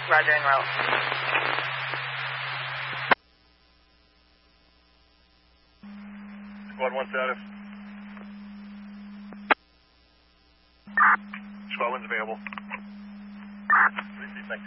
Roger, en route. Squad 1 status. Squad 1's available.